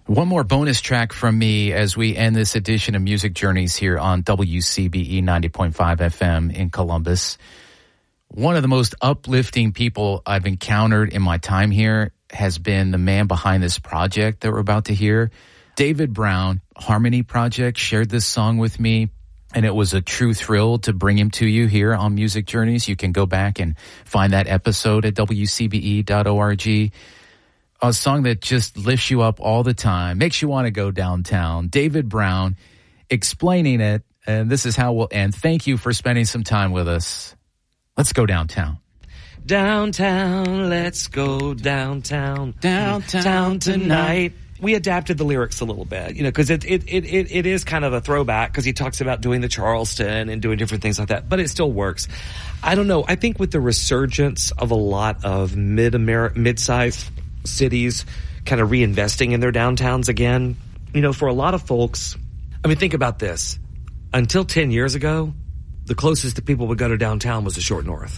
One more bonus track from me as we end this edition of Music Journeys here on WCBE 90.5 FM in Columbus. One of the most uplifting people I've encountered in my time here has been the man behind this project that we're about to hear. David Brown, Harmony Project, shared this song with me, and it was a true thrill to bring him to you here on Music Journeys. You can go back and find that episode at WCBE.org. A song that just lifts you up all the time, makes you want to go downtown. David Brown explaining it, and this is how we'll end. Thank you for spending some time with us. Let's go downtown. Downtown, let's go downtown. Downtown tonight. We adapted the lyrics a little bit, because it is kind of a throwback, because he talks about doing the Charleston and doing different things like that, but it still works. I don't know. I think with the resurgence of a lot of mid-sized cities kind of reinvesting in their downtowns again, for a lot of folks, think about this. Until 10 years ago, the closest that people would go to downtown was the short north,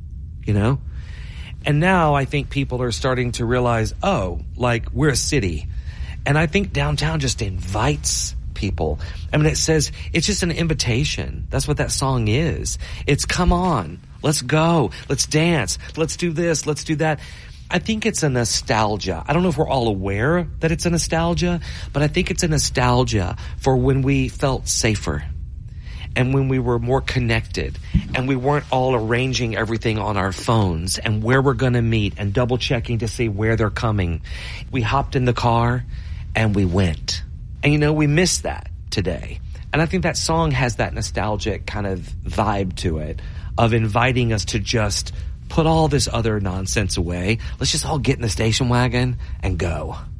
And now I think people are starting to realize, we're a city. And I think downtown just invites people. It says, it's just an invitation. That's what that song is. It's come on, let's go, let's dance, let's do this, let's do that. I think it's a nostalgia. I don't know if we're all aware that it's a nostalgia, but I think it's a nostalgia for when we felt safer and when we were more connected and we weren't all arranging everything on our phones and where we're going to meet and double checking to see where they're coming. We hopped in the car and we went. And we miss that today. And I think that song has that nostalgic kind of vibe to it of inviting us to just put all this other nonsense away. Let's just all get in the station wagon and go.